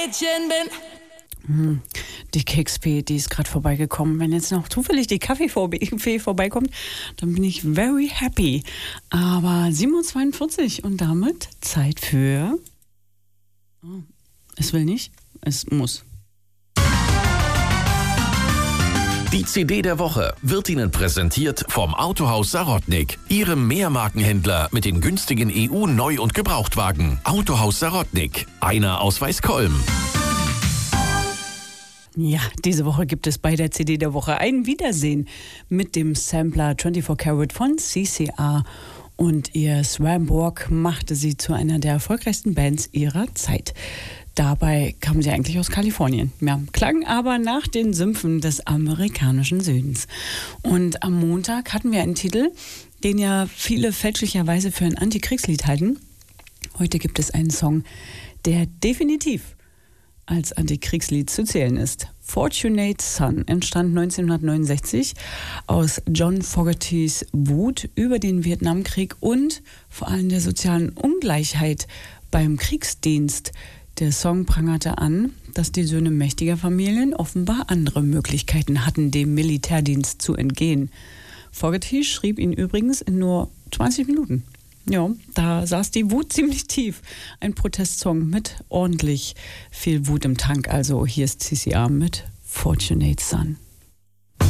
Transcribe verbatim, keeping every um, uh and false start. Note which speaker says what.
Speaker 1: Hm, die Keksfee, die ist gerade vorbeigekommen. Wenn jetzt noch zufällig die Kaffeefee vorbeikommt, dann bin ich very happy. Aber sieben Uhr zweiundvierzig und damit Zeit für... Oh, es will nicht, es muss.
Speaker 2: Die C D der Woche wird Ihnen präsentiert vom Autohaus Sarotnik, Ihrem Mehrmarkenhändler mit den günstigen E U-Neu- und Gebrauchtwagen. Autohaus Sarotnik, einer aus Weißkolm.
Speaker 1: Ja, diese Woche gibt es bei der C D der Woche ein Wiedersehen mit dem Sampler vierundzwanzig Karat von C C A. Und ihr Swamborg machte sie zu einer der erfolgreichsten Bands ihrer Zeit. Dabei kamen sie eigentlich aus Kalifornien, ja, klangen aber nach den Sümpfen des amerikanischen Südens. Und am Montag hatten wir einen Titel, den ja viele fälschlicherweise für ein Antikriegslied halten. Heute gibt es einen Song, der definitiv als Antikriegslied zu zählen ist. Fortunate Son entstand neunzehnhundertneunundsechzig aus John Fogertys Wut über den Vietnamkrieg und vor allem der sozialen Ungleichheit beim Kriegsdienst. Der Song prangerte an, dass die Söhne mächtiger Familien offenbar andere Möglichkeiten hatten, dem Militärdienst zu entgehen. Fogerty schrieb ihn übrigens in nur zwanzig Minuten. Ja, da saß die Wut ziemlich tief. Ein Protestsong mit ordentlich viel Wut im Tank. Also hier ist C C A mit Fortunate Son.